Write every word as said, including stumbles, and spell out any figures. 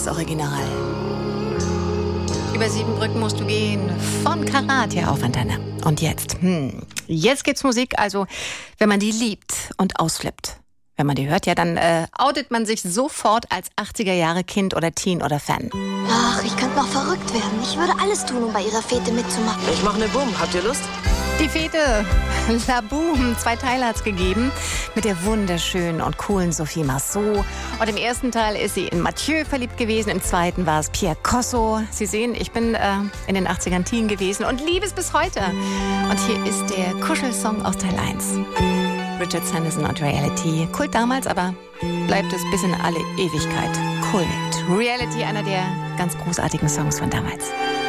das Original. Über sieben Brücken musst du gehen, von Karat hier auf Antenne. Und jetzt, hm, jetzt gibt's Musik, also wenn man die liebt und ausflippt. Wenn man die hört, ja, dann äh, outet man sich sofort als achtziger-Jahre-Kind oder Teen oder Fan. Ach, ich könnte noch verrückt werden. Ich würde alles tun, um bei ihrer Fete mitzumachen. Ich mache eine Boom. Habt ihr Lust? Die Fete, La Boom, zwei Teile hat's gegeben, mit der wunderschönen und coolen Sophie Marceau. Und im ersten Teil ist sie in Mathieu verliebt gewesen, im zweiten war es Pierre Cosso. Sie sehen, ich bin äh, in den achtzigern Teen gewesen und liebe es bis heute. Und hier ist der Kuschelsong aus Teil eins. Richard Sanderson und Reality. Kult damals, aber bleibt es bis in alle Ewigkeit Kult. Reality, einer der ganz großartigen Songs von damals.